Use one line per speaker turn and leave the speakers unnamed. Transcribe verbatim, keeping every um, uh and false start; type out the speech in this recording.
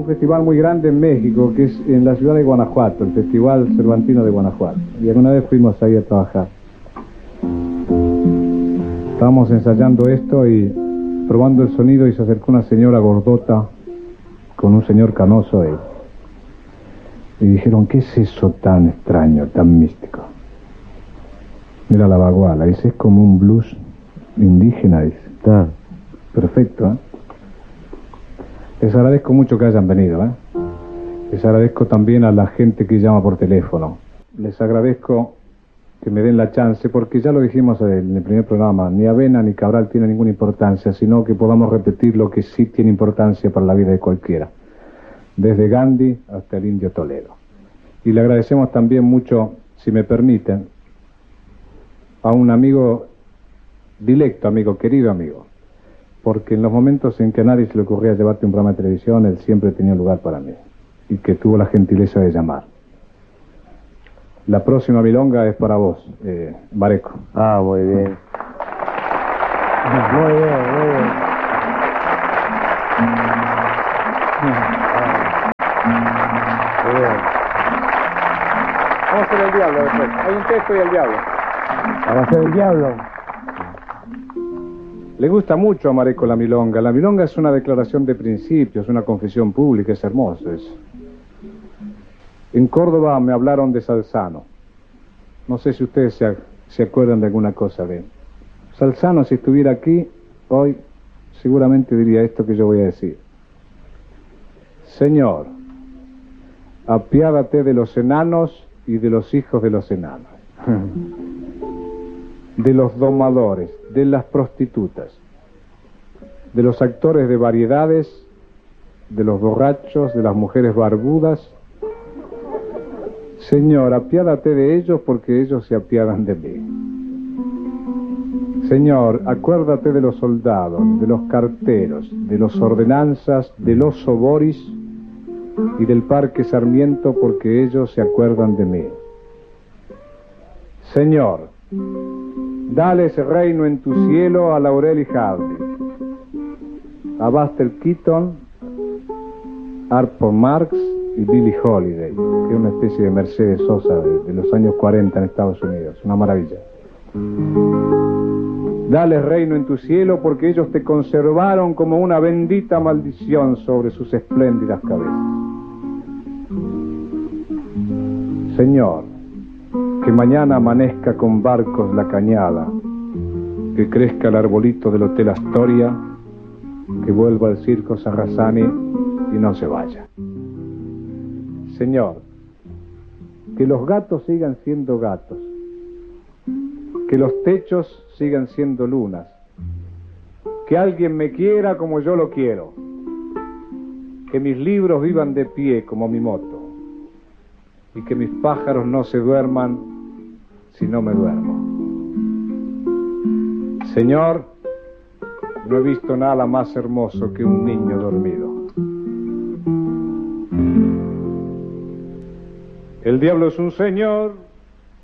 festival muy grande en México, que es en la ciudad de Guanajuato, el Festival Cervantino de Guanajuato. Y alguna vez fuimos ahí a trabajar. Estábamos ensayando esto y probando el sonido y se acercó una señora gordota con un señor canoso y, y dijeron, ¿qué es eso tan extraño, tan místico? Mira la baguala, ese es como un blues indígena, dice. Está perfecto, ¿eh? Les agradezco mucho que hayan venido, ¿eh? Les agradezco también a la gente que llama por teléfono. Les agradezco que me den la chance, porque ya lo dijimos en el primer programa, ni Avena ni Cabral tiene ninguna importancia, sino que podamos repetir lo que sí tiene importancia para la vida de cualquiera, desde Gandhi hasta el Indio Toledo. Y le agradecemos también mucho, si me permiten, a un amigo, directo amigo, querido amigo, porque en los momentos en que a nadie se le ocurría llevarte un programa de televisión, él siempre tenía un lugar para mí, y que tuvo la gentileza de llamar. La próxima milonga es para vos, eh, Bareco.
Ah, muy bien. Muy bien, muy bien. Muy bien.
Vamos a hacer el diablo después. Hay un texto y el diablo.
Vamos a hacer el diablo.
Le gusta mucho a Mareco la milonga. La milonga es una declaración de principios, una confesión pública, es hermoso eso. En Córdoba me hablaron de Salzano. No sé si ustedes se, se acuerdan de alguna cosa de él. Salzano, si estuviera aquí hoy, seguramente diría esto que yo voy a decir. Señor, apiádate de los enanos y de los hijos de los enanos, de los domadores, de las prostitutas, de los actores de variedades, de los borrachos, de las mujeres barbudas. Señor, apiádate de ellos porque ellos se apiadan de mí. Señor, acuérdate de los soldados, de los carteros, de los ordenanzas, de los soboris y del Parque Sarmiento porque ellos se acuerdan de mí. Señor, dale ese reino en tu cielo a Laurel y Hardy, a Buster Keaton, Harpo Marx y Billie Holiday, que es una especie de Mercedes Sosa de, de los años cuarenta en Estados Unidos, una maravilla. Dale reino en tu cielo porque ellos te conservaron como una bendita maldición sobre sus espléndidas cabezas. Señor, que mañana amanezca con barcos la cañada, que crezca el arbolito del Hotel Astoria, que vuelva al circo Sarrazani y no se vaya. Señor, que los gatos sigan siendo gatos, que los techos sigan siendo lunas, que alguien me quiera como yo lo quiero, que mis libros vivan de pie como mi moto, y que mis pájaros no se duerman si no me duermo. Señor, no he visto nada más hermoso que un niño dormido. El diablo es un señor